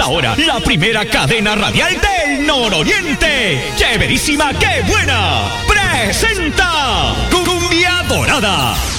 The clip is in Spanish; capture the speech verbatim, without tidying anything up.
ahora la primera cadena radial del nororiente. ¡Qué verísima, qué buena! Presenta Cumbia Dorada.